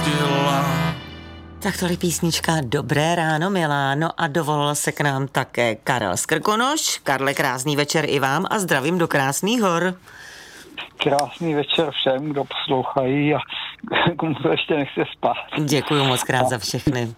ztratila. Tak tohle písnička Dobré ráno, Miláno, a dovolil se k nám také Karel z Krkonoš. Karle, krásný večer i vám a zdravím do Krásných Hor. Krásný večer všem, kdo poslouchají a komu to ještě nechce spát. Děkuju moc krát za všechny.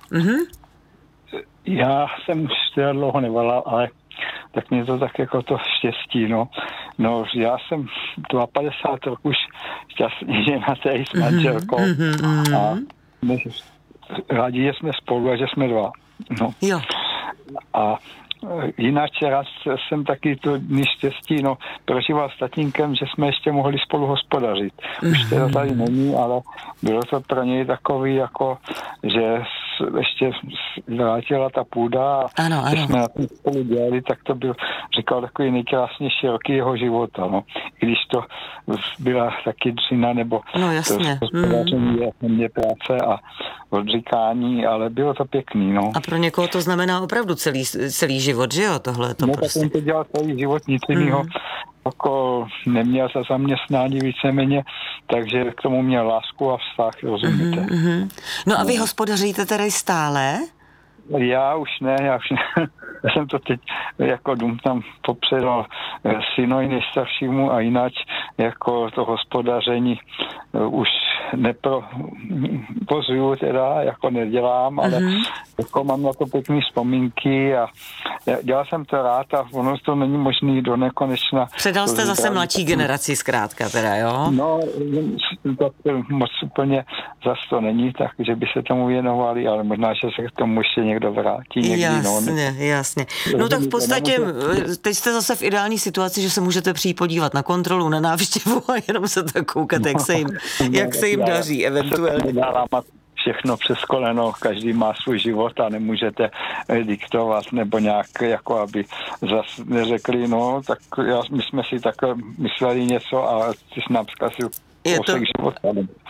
Já jsem už teda dlouho nevolal, ale tak mě to tak jako to štěstí, no. No, já jsem 52 roků už šťastný ženatý s manželkou a my rádi, že jsme spolu a že jsme dva. No. Jo. A jinak rád jsem taky to štěstí, no, prožíval s tatínkem, že jsme ještě mohli spolu hospodařit. Už teda tady není, ale bylo to pro něj takový, jako, že ještě vrátila ta půda a ano. když jsme na tom spolu dělali, tak to byl, říkal, takový nejkrásnější roky jeho života, no. I když to byla taky dřina, nebo no, jasně. To hospodaření je mě práce a odříkání, ale bylo to pěkný, no. A pro někoho to znamená opravdu celý život, že jo, tohle to no, prostě. Tak on to dělal celý život, nic jiného jako neměl za zaměstnání víceméně, takže k tomu měl lásku a vztah, rozumíte. No a vy hospodaříte tedy stále? Já už ne. Já jsem to teď jako dům tam popředal synovi nejstaršímu a jinak jako to hospodaření už neprovozuju teda, jako nedělám, ale jako mám na to pěkný vzpomínky a dělal jsem to rád a ono to není možný do nekonečna. Předal jste zase mladší generaci zkrátka teda, jo? No, to moc úplně zase to není, takže by se tomu věnovali, ale možná, že se k tomu ještě někdo vrátí. Někdy, jasně. No tak v podstatě teď jste zase v ideální situaci, že se můžete přijít podívat na kontrolu, na návštěvu a jenom se tak koukat, jak se jim daří eventuálně. Všechno přes koleno, každý má svůj život a nemůžete diktovat nebo nějak, jako aby zase neřekli, no, tak my jsme si tak mysleli něco a ty jsi nám zkazil kousek života.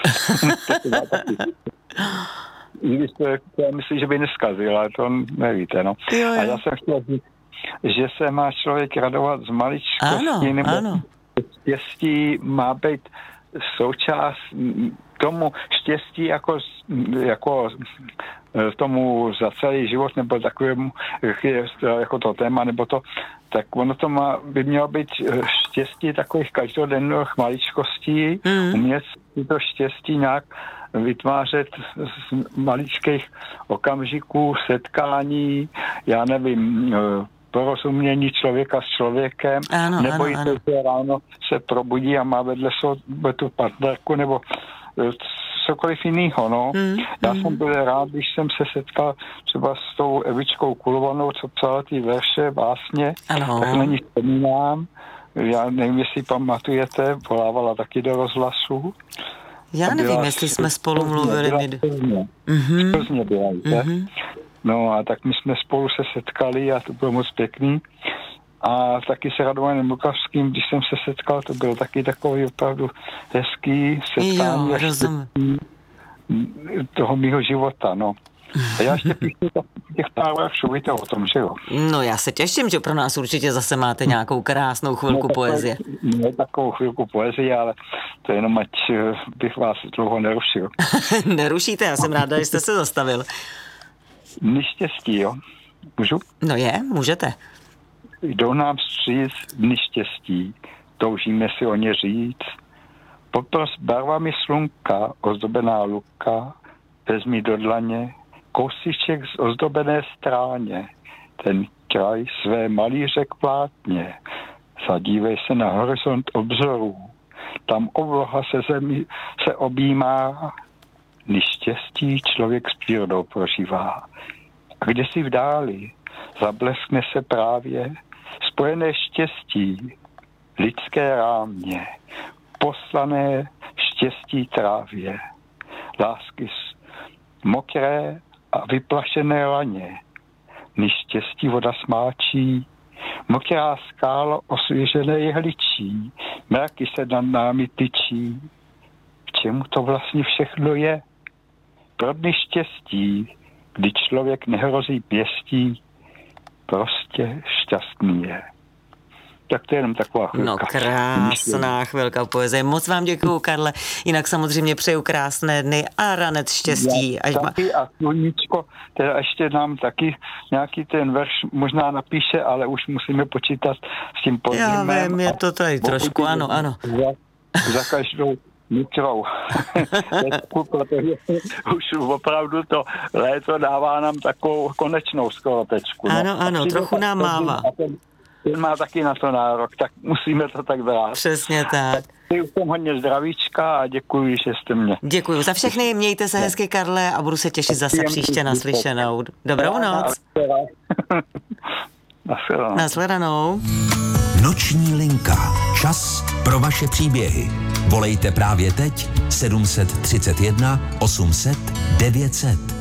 Když to já myslím, že by neskazil, ale to nevíte, no. Jo. A já jsem chtěl říct, že se má člověk radovat z maličkosti, nebo štěstí má být součást tomu štěstí jako tomu za celý život, nebo takovému jako to téma, nebo to, tak ono to by mělo být štěstí takových každodenních maličkostí, umět to štěstí nějak vytvářet z maličkých okamžiků, setkání, já nevím, porozumění člověka s člověkem, nebo i to, že ráno se probudí a má vedle tu partnerku, nebo cokoliv jiného, no. Já jsem byl rád, když jsem se setkal třeba s tou Evičkou Kulovanou, co psala ty verše, básně, tak na ní vzpomínám. Já nevím, jestli pamatujete, volávala taky do rozhlasu. Já nevím, jestli jsme spolu mluvili. V Plzně byla, No a tak my jsme spolu se setkali a to bylo moc pěkný. A taky se Radovanem Lukavským, když jsem se setkal, to bylo taky takový opravdu hezký setkání toho mýho života, no. A já ještě píšu těch pár veršů, víte o tom, že jo? No já se těším, že pro nás určitě zase máte nějakou krásnou chvilku poezie. Ne takovou chvilku poezie, ale to jenom ať bych vás dlouho nerušil. Nerušíte, já jsem ráda, že jste se zastavil. Neštěstí, jo? Můžu? No můžete. Jdou nám vstříc dny štěstí, toužíme si o ně říct. Popros barvami slunka, ozdobená luka, vezmi do dlaně, kousíček z ozdobené stráně, ten kraj své malíře k plátně. Zadívej se na horizont obzorů, tam obloha se objímá, dny štěstí člověk s přírodou prožívá. A kde si v dáli zableskne se právě spojené štěstí, lidské rámě, poslané štěstí trávě, lásky mokré a vyplašené laně, než štěstí voda smáčí, mokrá skála osvěžené jehličí, mraky se nad námi tyčí. K čemu to vlastně všechno je? Pro dny štěstí, kdy člověk nehrozí pěstí, prostě šťastný je. tak to je jenom taková chvilka. No krásná chvilka poezie. Moc vám děkuju, Karle. Jinak samozřejmě přeju krásné dny a ranec štěstí. Taky a sluníčko, teda ještě nám taky nějaký ten verš možná napíše, ale už musíme počítat s tím podzimem. Já vím, je to tady trošku, ano. Za každou mikrou. Protože už opravdu to léto dává nám takovou konečnou skoro tečku. Ano, trochu nám mává. Ten má taky na to nárok, tak musíme to tak brát. Přesně tak. Už jsem hodně zdravíčka a děkuji, že jste mě. Děkuji za všechny, mějte se hezky, Karle, a budu se těšit zase příště na slyšenou. Dobrou noc. Nashledanou. Noční linka. Čas pro vaše příběhy. Volejte právě teď 731 800 900.